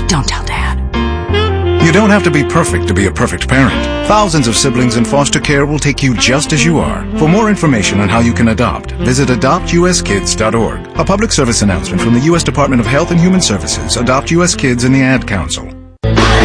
Don't tell Dad. You don't have to be perfect to be a perfect parent. Thousands of siblings in foster care will take you just as you are. For more information on how you can adopt, visit adoptuskids.org. A public service announcement from the U.S. Department of Health and Human Services, Adopt U.S. Kids, and the Ad Council.